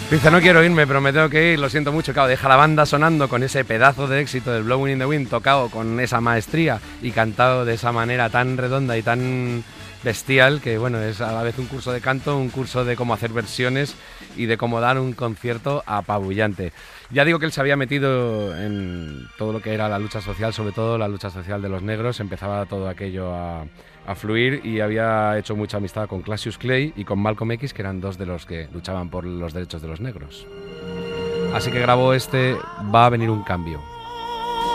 Dice, no quiero irme, pero me tengo que ir, lo siento mucho. Claro, deja la banda sonando con ese pedazo de éxito del Blowing in the Wind, tocado con esa maestría y cantado de esa manera tan redonda y tan bestial, que bueno, es a la vez un curso de canto, un curso de cómo hacer versiones y de cómo dar un concierto apabullante. Ya digo que él se había metido en todo lo que era la lucha social, sobre todo la lucha social de los negros, empezaba todo aquello a fluir y había hecho mucha amistad con Cassius Clay y con Malcolm X, que eran dos de los que luchaban por los derechos de los negros. Así que grabó Va a venir un cambio.